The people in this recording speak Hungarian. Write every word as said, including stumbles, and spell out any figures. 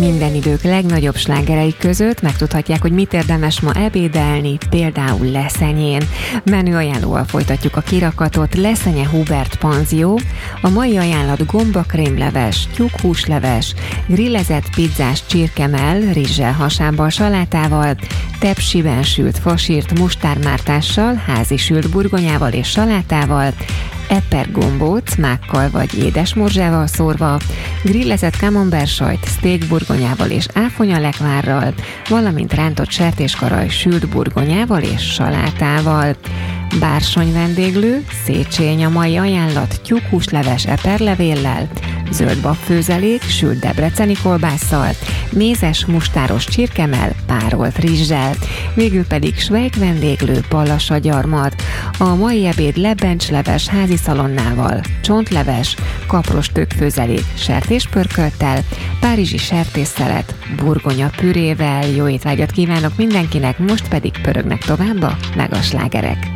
Minden idők legnagyobb slágerei között megtudhatják, hogy mit érdemes ma ebédelni, például Leszenyén. Menüajánlóval folytatjuk a kirakatot. Leszenye Hubert panzió, a mai ajánlat gombakrémleves, tyúkhúsleves, grillezett pizzás csirkemell, rizssel, hasábbal, salátával, tepsiben sült fasírt mustármártással, házi sült burgonyával és salátával, epergombóc, mákkal vagy édesmorzsával szórva, grillezett camembert-sajt, steak burgonyával és áfonyalekvárral, valamint rántott sertéskaraj sült burgonyával és salátával. Bársony vendéglő, Széchenyi a mai ajánlat tyúkhúsleves eperlevéllel, zöld babfőzelék, sült debreceni kolbásszal, mézes mustáros csirkemell, párolt rizssel, végül pedig Schweig vendéglő pallasagyarmat. A mai ebéd lebencsleves házi szalonnával, csontleves, kapros tökfőzelék sertéspörkölttel, párizsi sertésszelet, burgonya pürével. Jó étvágyat kívánok mindenkinek, most pedig pörögnek tovább a megaslágerek.